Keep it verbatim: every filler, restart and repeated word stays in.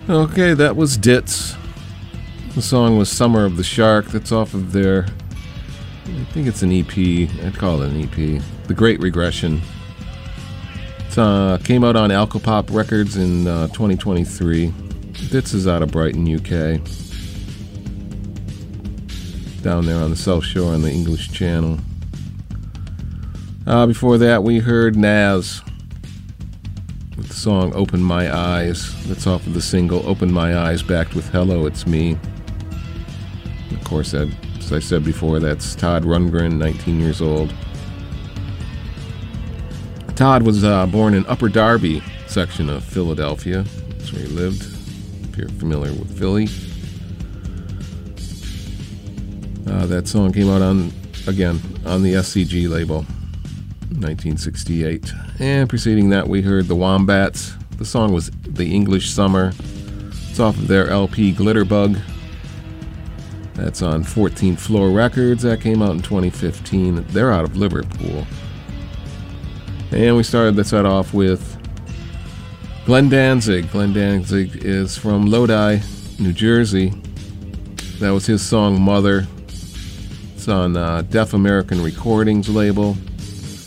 Okay, that was Ditz. The song was Summer of the Shark. That's off of their, I think it's an E P. I'd call it an E P. The Great Regression. It uh, came out on Alcopop Records in uh, twenty twenty-three. Ditz is out of Brighton, U K. Down there on the South Shore on the English Channel. Uh, before that, we heard Nas with the song Open My Eyes. That's off of the single Open My Eyes, backed with Hello, It's Me. Of course, that, as I said before, that's Todd Rundgren, nineteen years old. Todd was uh, born in Upper Darby section of Philadelphia. That's where he lived, if you're familiar with Philly. Uh, that song came out on, again, on the S C G label, nineteen sixty-eight. And preceding that, we heard the Wombats. The song was The English Summer. It's off of their L P Glitterbug. That's on fourteenth Floor Records. That came out in twenty fifteen. They're out of Liverpool. And we started the set off with Glenn Danzig. Glenn Danzig is from Lodi, New Jersey. That was his song Mother. It's on uh, Deaf American Recordings label.